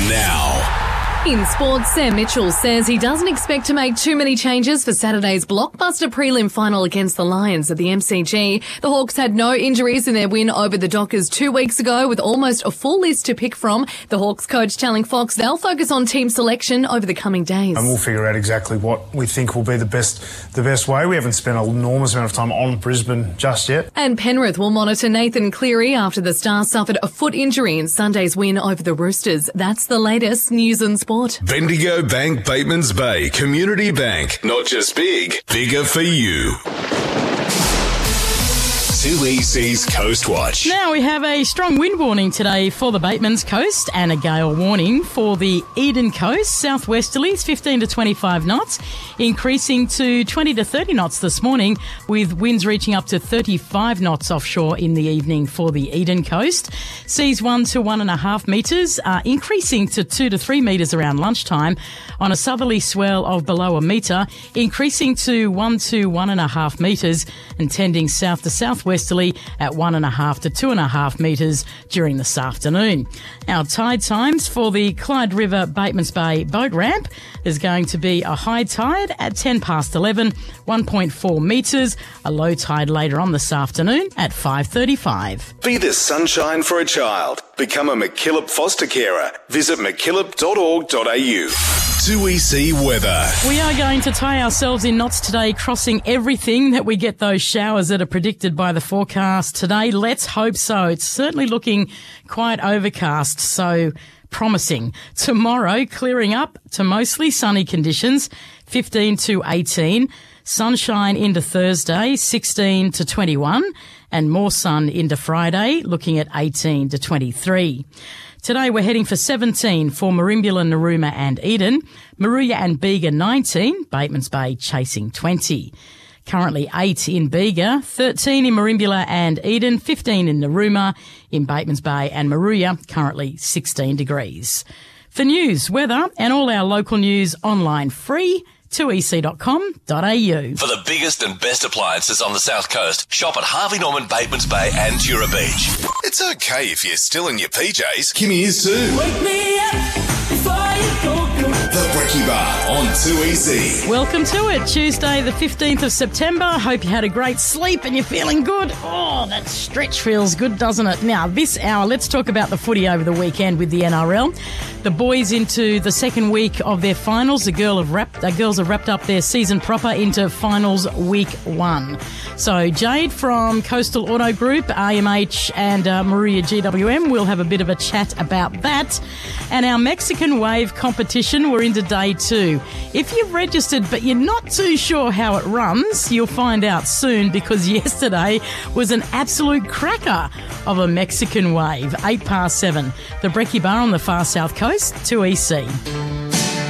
now. In sports, Sam Mitchell says he doesn't expect to make too many changes for Saturday's blockbuster prelim final against the Lions at the MCG. The Hawks had no injuries in their win over the Dockers 2 weeks ago, with almost a full list to pick from. The Hawks coach telling Fox they'll focus on team selection over the coming days. And we'll figure out exactly what we think will be the best way. We haven't spent an enormous amount of time on Brisbane just yet. And Penrith will monitor Nathan Cleary after the Stars suffered a foot injury in Sunday's win over the Roosters. That's the latest news and sport. Bendigo Bank Batemans Bay Community Bank. Not just big, bigger for you. 2EC's Coast Watch. Now we have a strong wind warning today for the Batemans Coast and a gale warning for the Eden Coast. Southwesterlies 15 to 25 knots, increasing to 20 to 30 knots this morning, with winds reaching up to 35 knots offshore in the evening for the Eden Coast. Seas 1 to 1.5 metres, increasing to 2 to 3 metres around lunchtime on a southerly swell of below a metre, increasing to 1 to 1.5 metres and tending south to southwesterly at 1.5 to 2.5 metres during this afternoon. Our tide times for the Clyde River Batemans Bay boat ramp is going to be a high tide at 10 past 11, 1.4 metres, a low tide later on this afternoon at 5:35. Be the sunshine for a child. Become a MacKillop foster carer. Visit mackillop.org.au. 2EC weather. We are going to tie ourselves in knots today, crossing everything that we get those showers that are predicted by the forecast today. Let's hope so. It's certainly looking quite overcast, so promising. Tomorrow, clearing up to mostly sunny conditions, 15 to 18. Sunshine into Thursday, 16 to 21. And more sun into Friday, looking at 18 to 23. Today we're heading for 17 for Merimbula, Narooma and Eden. Moruya and Bega 19, Batemans Bay chasing 20. Currently 8 in Bega, 13 in Merimbula and Eden, 15 in Narooma, in Batemans Bay and Moruya, currently 16 degrees. For news, weather and all our local news online free, 2ec.com.au. For the biggest and best appliances on the South Coast, shop at Harvey Norman, Batemans Bay and Tura Beach. It's okay if you're still in your PJs. Kimmy is too. Wake me up before you go. The Brekkie Bar on 2EC. Welcome to it, Tuesday the 15th of September. Hope you had a great sleep and you're feeling good. Oh, that stretch feels good, doesn't it? Now, this hour, let's talk about the footy over the weekend with the NRL. The boys into the second week of their finals. The girls have wrapped up their season proper into finals week 1. So Jade from Coastal Auto Group, RMH and Maria GWM will have a bit of a chat about that. And our Mexican Wave competition, we're into day 2. If you've registered but you're not too sure how it runs, you'll find out soon, because yesterday was an absolute cracker of a Mexican Wave. 8 past 7. The Brekkie Bar on the far south coast, 2EC.